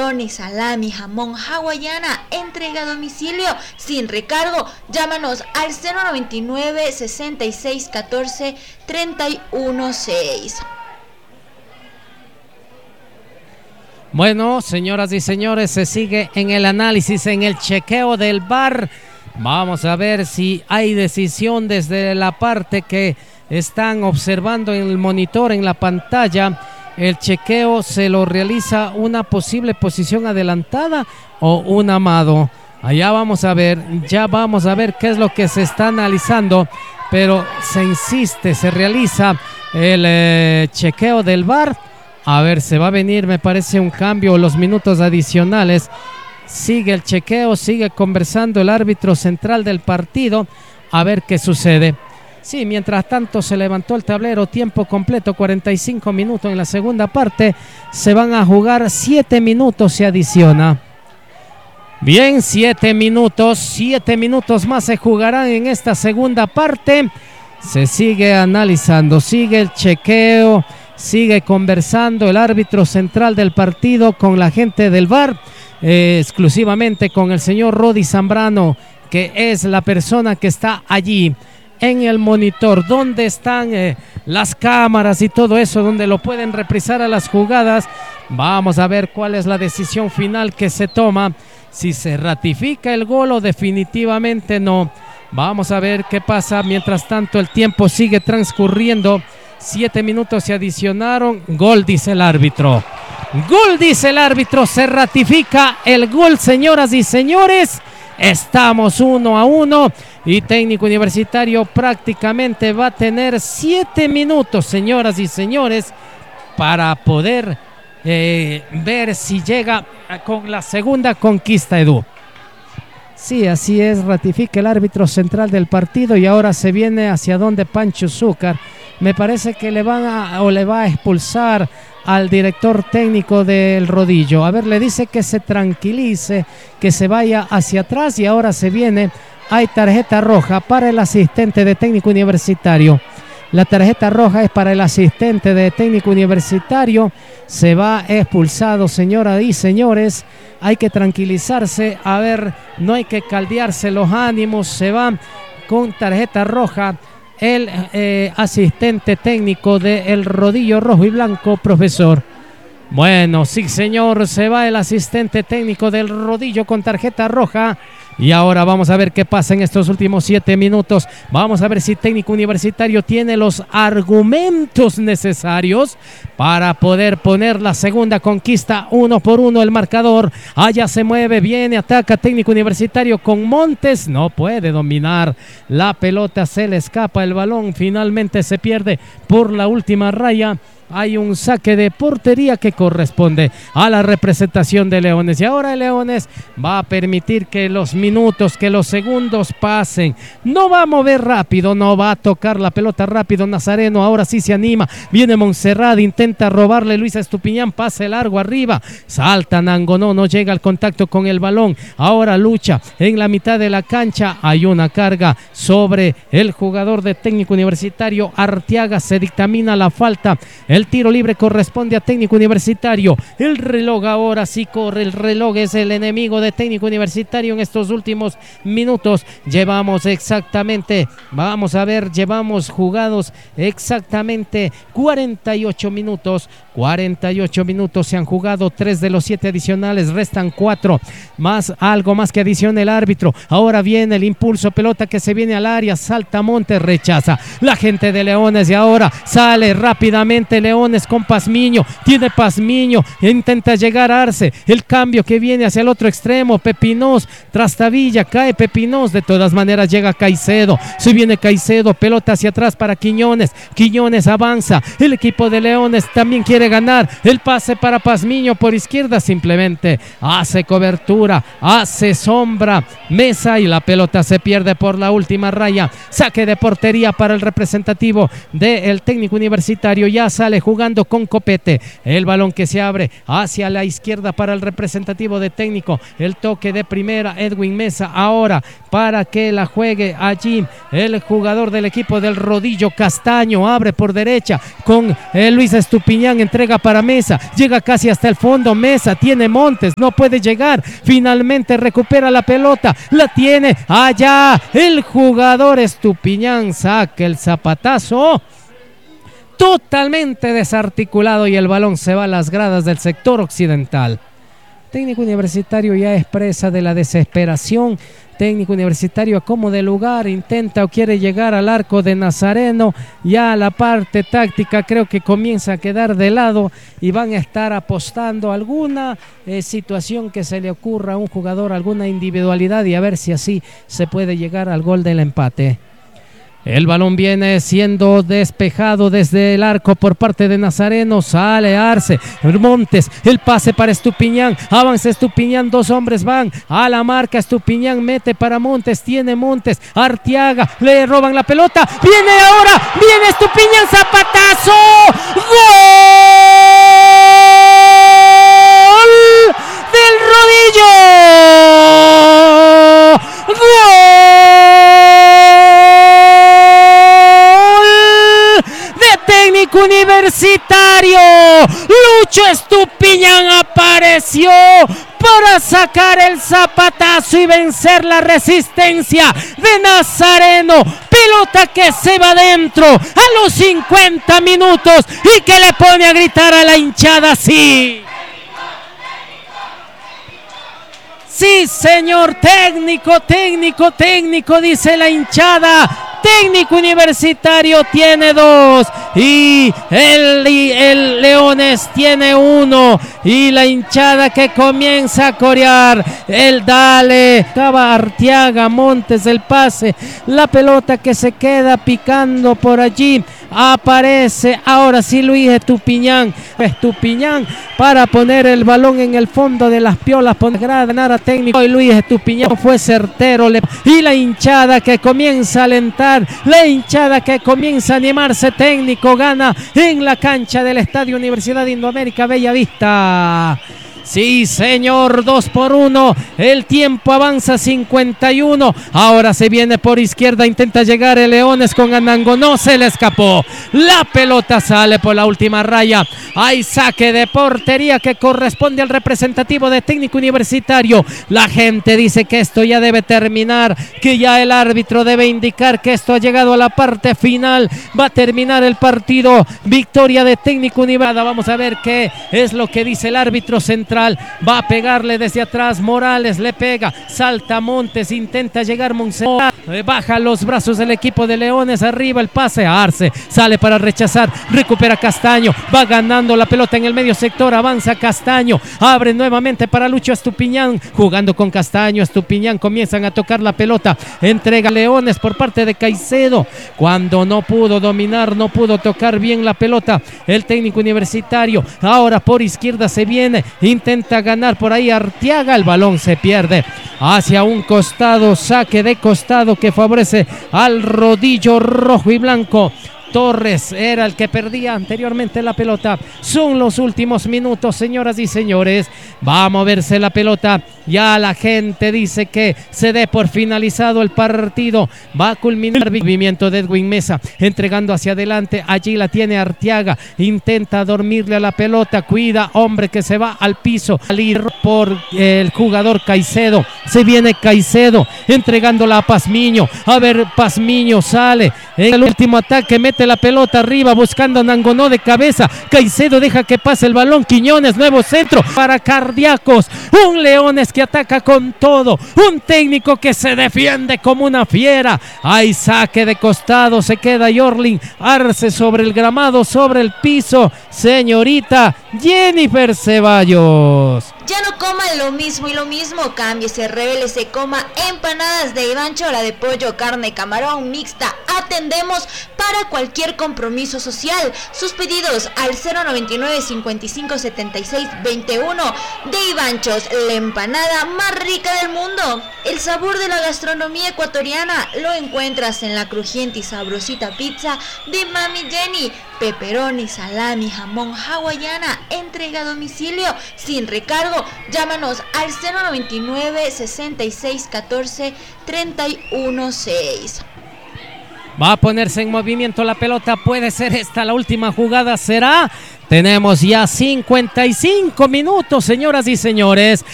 camarones, salami, jamón, hawaiana, entrega a domicilio sin recargo. Llámanos al 099 66 14 31 6. Bueno, señoras y señores, se sigue en el análisis, en el chequeo del VAR. Vamos a ver si hay decisión desde la parte que están observando en el monitor, en la pantalla. El chequeo se lo realiza una posible posición adelantada o un amado. Allá vamos a ver, ya vamos a ver qué es lo que se está analizando, pero se insiste, se realiza el chequeo del VAR. A ver, se va a venir, me parece, un cambio, los minutos adicionales. Sigue el chequeo, sigue conversando el árbitro central del partido. A ver qué sucede. Sí, mientras tanto se levantó el tablero, tiempo completo, 45 minutos en la segunda parte. Se van a jugar 7 minutos, se adiciona. Bien, 7 minutos más se jugarán en esta segunda parte. Se sigue analizando, sigue el chequeo, sigue conversando el árbitro central del partido con la gente del VAR, exclusivamente con el señor Rodi Zambrano, que es la persona que está allí en el monitor, donde están las cámaras y todo eso, donde lo pueden reprisar a las jugadas. Vamos a ver cuál es la decisión final que se toma, si se ratifica el gol o definitivamente no. Vamos a ver qué pasa. Mientras tanto, el tiempo sigue transcurriendo. 7 minutos se adicionaron. Gol, dice el árbitro. Gol, dice el árbitro. Se ratifica el gol, señoras y señores. Estamos 1-1 y Técnico Universitario prácticamente va a tener 7 minutos, señoras y señores, para poder ver si llega con la segunda conquista, Edu. Sí, así es, ratifica el árbitro central del partido y ahora se viene hacia donde Pancho Zúcar. Me parece que le va a expulsar al director técnico del Rodillo. A ver, le dice que se tranquilice, que se vaya hacia atrás y ahora se viene. Hay tarjeta roja para el asistente de Técnico Universitario. La tarjeta roja es para el asistente de Técnico Universitario. Se va expulsado, señoras y señores. Hay que tranquilizarse. A ver, no hay que caldearse los ánimos. Se va con tarjeta roja el asistente técnico del Rodillo Rojo y Blanco, profesor. Bueno, sí, señor, se va el asistente técnico del Rodillo con tarjeta roja. Y ahora vamos a ver qué pasa en estos últimos 7 minutos. Vamos a ver si Técnico Universitario tiene los argumentos necesarios para poder poner la segunda conquista 1-1 el marcador. Allá se mueve, viene, ataca Técnico Universitario con Montes. No puede dominar la pelota, se le escapa el balón. Finalmente se pierde por la última raya. Hay un saque de portería que corresponde a la representación de Leones. Y ahora el Leones va a permitir que los minutos, que los segundos pasen. No va a mover rápido, no va a tocar la pelota rápido Nazareno. Ahora sí se anima. Viene Montserrat, intenta robarle Luis Estupiñán. Pase largo arriba. Salta Nangonó, no llega al contacto con el balón. Ahora lucha en la mitad de la cancha. Hay una carga sobre el jugador de Técnico Universitario. Arteaga, se dictamina la falta. El tiro libre corresponde a Técnico Universitario. El reloj ahora sí corre. El reloj es el enemigo de Técnico Universitario en estos últimos minutos. Llevamos exactamente, vamos a ver, llevamos jugados exactamente 48 minutos. 48 minutos se han jugado, 3 de los 7 adicionales, restan 4 más, algo más que adiciona el árbitro. Ahora viene el impulso, pelota que se viene al área, salta Montes, rechaza la gente de Leones y ahora sale rápidamente Leones con Pazmiño, tiene Pazmiño, intenta llegar a Arce, el cambio que viene hacia el otro extremo, Pepinós, Trastavilla, cae Pepinós, de todas maneras llega Caicedo, se viene Caicedo, pelota hacia atrás para Quiñones, Quiñones avanza, el equipo de Leones también quiere ganar, el pase para Pazmiño por izquierda, simplemente hace cobertura, hace sombra Mesa y la pelota se pierde por la última raya. Saque de portería para el representativo del Técnico Universitario, ya sale jugando con Copete, el balón que se abre hacia la izquierda para el representativo de Técnico, el toque de primera Edwin Mesa, ahora para que la juegue allí el jugador del equipo del Rodillo, Castaño, abre por derecha con Luis Estupiñán, entrega para Mesa, llega casi hasta el fondo. Mesa tiene Montes, no puede llegar, finalmente recupera la pelota, la tiene allá el jugador Estupiñán, saca el zapatazo totalmente desarticulado y el balón se va a las gradas del sector occidental. Técnico Universitario ya expresa de la desesperación. Técnico Universitario como de lugar, intenta o quiere llegar al arco de Nazareno. Ya la parte táctica creo que comienza a quedar de lado y van a estar apostando alguna situación que se le ocurra a un jugador, alguna individualidad, y a ver si así se puede llegar al gol del empate. El balón viene siendo despejado desde el arco por parte de Nazareno. Sale Arce, Montes, el pase para Estupiñán. Avanza Estupiñán, dos hombres van a la marca. Estupiñán mete para Montes, tiene Montes. Arteaga, le roban la pelota. Viene ahora, viene Estupiñán, zapatazo. ¡Gol! ¡Del rodillo! ¡Gol! Técnico Universitario. Lucho Estupiñán apareció para sacar el zapatazo y vencer la resistencia de Nazareno. Pelota que se va adentro a los 50 minutos y que le pone a gritar a la hinchada, sí. Sí, señor, técnico, dice la hinchada. Técnico Universitario tiene 2 y el Leones tiene 1, y la hinchada que comienza a corear el dale. Acaba Arteaga, Montes el pase, la pelota que se queda picando por allí. Aparece ahora sí Luis Estupiñán para poner el balón en el fondo de las piolas, poner ganar a técnico, y Luis Estupiñán fue certero, y la hinchada que comienza a alentar, la hinchada que comienza a animarse. Técnico gana en la cancha del Estadio Universidad Indoamérica Bellavista. Sí, señor, 2-1. El tiempo avanza 51. Ahora se viene por izquierda, intenta llegar el Leones con Anango, no se le escapó. La pelota sale por la última raya. Hay saque de portería que corresponde al representativo de Técnico Universitario. La gente dice que esto ya debe terminar, que ya el árbitro debe indicar que esto ha llegado a la parte final. Va a terminar el partido. Victoria de Técnico Universitario. Vamos a ver qué es lo que dice el árbitro central. Va a pegarle desde atrás, Morales le pega, salta Montes, intenta llegar Monserrat, baja los brazos del equipo de Leones, arriba el pase a Arce, sale para rechazar, recupera Castaño, va ganando la pelota en el medio sector, avanza Castaño, abre nuevamente para Lucho Estupiñán, jugando con Castaño, Estupiñán, comienzan a tocar la pelota, entrega Leones por parte de Caicedo, cuando no pudo dominar, no pudo tocar bien la pelota el Técnico Universitario. Ahora por izquierda se viene, intenta ganar por ahí Arteaga, el balón se pierde hacia un costado, saque de costado que favorece al rodillo rojo y blanco. Torres era el que perdía anteriormente la pelota. Son los últimos minutos, señoras y señores. Va a moverse la pelota. Ya la gente dice que se dé por finalizado el partido. Va a culminar el movimiento de Edwin Mesa, entregando hacia adelante. Allí la tiene Arteaga. Intenta dormirle a la pelota. Cuida, hombre, que se va al piso. Salir por el jugador Caicedo. Se viene Caicedo entregándola a Pazmiño. A ver, Pazmiño sale en el último ataque, mete la pelota arriba buscando a Nangonó de cabeza. Caicedo deja que pase el balón. Quiñones, nuevo centro para Cardíacos. Un Leones que ataca con todo. Un técnico que se defiende como una fiera. Hay saque de costado. Se queda Yorlin Arce sobre el gramado, sobre el piso. Señorita Jennifer Ceballos. Ya no coma lo mismo y lo mismo, cámbiese, revélese, coma empanadas de Ivancho, la de pollo, carne, camarón, mixta. Atendemos para cualquier compromiso social. Sus pedidos al 099 55 76 21 de Ivanchos, la empanada más rica del mundo. El sabor de la gastronomía ecuatoriana lo encuentras en la crujiente y sabrosita pizza de Mami Jenny. Pepperoni, salami, jamón, hawaiana, entrega a domicilio sin recargo. Llámanos al 099 66 14 31 6. Va a ponerse en movimiento la pelota, puede ser esta la última jugada, será. Tenemos ya 55 minutos, señoras y señores.